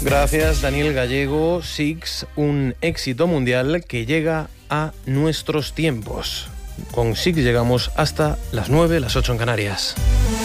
Gracias, Daniel Gallego. Six, un éxito mundial que llega a nuestros tiempos. Con Six llegamos hasta las 9, las 8 en Canarias.